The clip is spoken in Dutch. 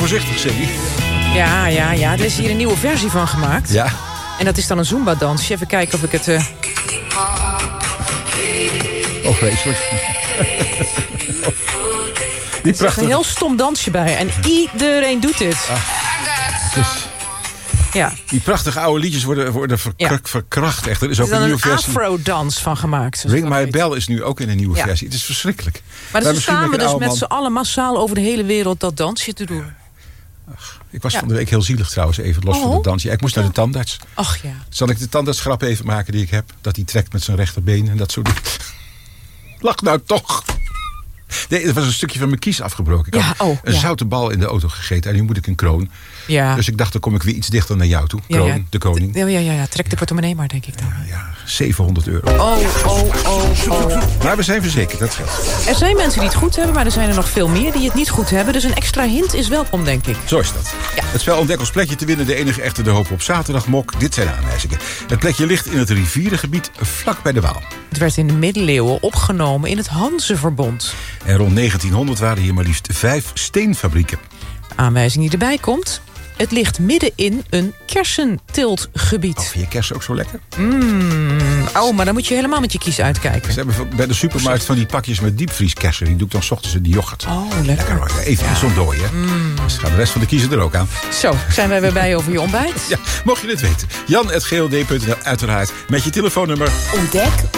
voorzichtig, Cindy. Ja. Er is hier een nieuwe versie van gemaakt. Ja. En dat is dan een Zumba-dans. Even kijken of ik het... Oh, vreselijk. Er zit een heel stom dansje bij. En iedereen doet dit. Ja. Die prachtige oude liedjes worden verkracht. Echt. Er is ook er is een dan nieuwe een versie. afro-dans van gemaakt. Ring My Bell is nu ook in een nieuwe versie. Het is verschrikkelijk. Maar ze staan we dus met z'n allen massaal over de hele wereld dat dansje te doen. Ik was van de week heel zielig trouwens, even los van het dansje. Ik moest naar de tandarts. Ach ja. Zal ik de tandartsgrap even maken die ik heb? Dat hij trekt met zijn rechterbeen en dat soort dingen. Lach nou toch. Nee, er was een stukje van mijn kies afgebroken. Ik had een zoute bal in de auto gegeten en nu moet ik een kroon. Ja. Dus ik dacht, dan kom ik weer iets dichter naar jou toe. Kroon, de koning. Ja, trek de portemonnee maar, denk ik dan. Ja, €700. Maar we zijn verzekerd, dat geldt. Er zijn mensen die het goed hebben, maar er zijn er nog veel meer die het niet goed hebben. Dus een extra hint is welkom, denk ik. Zo is dat. Ja. Het spel Ontdek ons plekje te winnen, de enige echte de hoop op zaterdagmok. Dit zijn de aanwijzingen. Het plekje ligt in het rivierengebied vlak bij de Waal. Het werd in de middeleeuwen opgenomen in het Hanzeverbond. En rond 1900 waren hier maar liefst 5 steenfabrieken. De aanwijzing die erbij komt... Het ligt midden in een kersenteeltgebied. Oh, vind je kersen ook zo lekker? Maar dan moet je helemaal met je kies uitkijken. Ze hebben bij de supermarkt van die pakjes met diepvrieskersen. Die doe ik dan 's ochtends in die yoghurt. Oh, lekker hoor. Even zo'n dooi, hè. Dus gaat de rest van de kiezen er ook aan. Zo, zijn wij weer bij over je ontbijt? Ja, mocht je het weten. Jan@gld.nl uiteraard met je telefoonnummer. Ontdek